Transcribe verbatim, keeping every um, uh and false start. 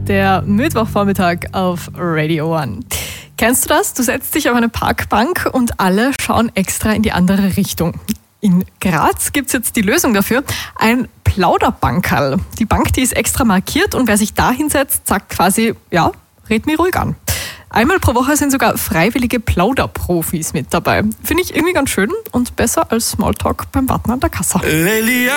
der Mittwochvormittag auf Radio One. Kennst du das? Du setzt dich auf eine Parkbank und alle schauen extra in die andere Richtung. In Graz gibt es jetzt die Lösung dafür, ein Plauderbankerl. Die Bank, die ist extra markiert und wer sich da hinsetzt, sagt quasi, ja, red mich ruhig an. Einmal pro Woche sind sogar freiwillige Plauderprofis mit dabei. Finde ich irgendwie ganz schön und besser als Smalltalk beim Warten an der Kasse.